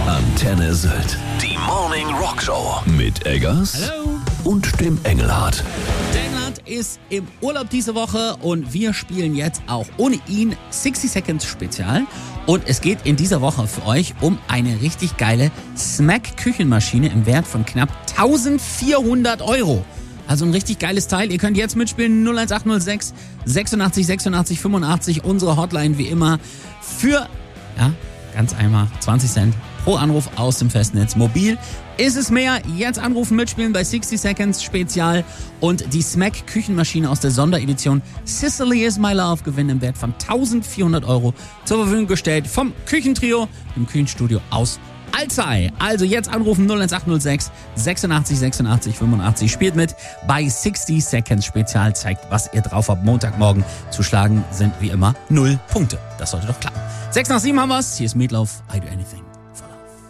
Antenne Sylt. Die Morning Rock Show mit Eggers Hallo. und dem Engelhardt. Der Engelhardt ist im Urlaub diese Woche und wir spielen jetzt auch ohne ihn 60 Seconds Spezial. Und es geht in dieser Woche für euch um eine richtig geile Smack-Küchenmaschine im Wert von knapp 1400 €. Also ein richtig geiles Teil. Ihr könnt jetzt mitspielen 01806 86 86 85. Unsere Hotline wie immer für, ganz einmal 20 Cent pro Anruf aus dem Festnetz. Mobil ist es mehr. Jetzt anrufen, mitspielen bei 60 Seconds Spezial und die Smack Küchenmaschine aus der Sonderedition Sicily is my love gewinnen im Wert von 1400 € zur Verfügung gestellt vom Küchentrio, dem Küchenstudio aus Alzey. Also jetzt anrufen 01806 86 86 85. Spielt mit bei 60 Seconds Spezial. Zeigt, was ihr drauf habt. Montagmorgen zu schlagen sind wie immer 0 Punkte. Das sollte doch klappen. 6 nach 7 haben wir's. Hier ist Meatloaf. I Do Anything.